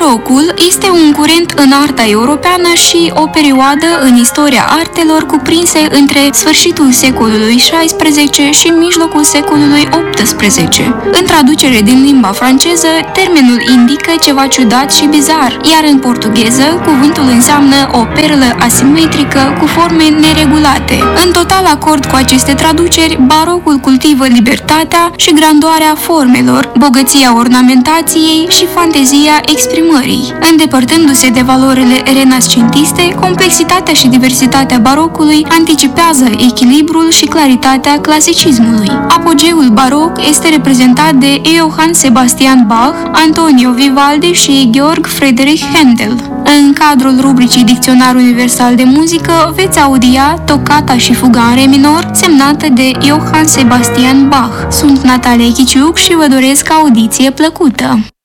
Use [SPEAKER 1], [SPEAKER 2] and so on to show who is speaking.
[SPEAKER 1] Barocul este un curent în arta europeană și o perioadă în istoria artelor cuprinse între sfârșitul secolului XVI și mijlocul secolului XVIII. În traducere din limba franceză, termenul indică ceva ciudat și bizar, iar în portugheză, cuvântul înseamnă o perlă asimetrică cu forme neregulate. În total acord cu aceste traduceri, barocul cultivă libertatea și grandoarea formelor, bogăția ornamentației și fantezia exprimării. Îndepărtându-se de valorile renascentiste, complexitatea și diversitatea barocului anticipează echilibrul și claritatea clasicismului. Apogeul baroc este reprezentat de Johann Sebastian Bach, Antonio Vivaldi și Georg Friedrich Händel. În cadrul rubricii Dicționar Universal de Muzică veți audia Tocata și Fuga în re minor, semnată de Johann Sebastian Bach. Sunt Natalia Chiciuc și vă doresc audiție plăcută!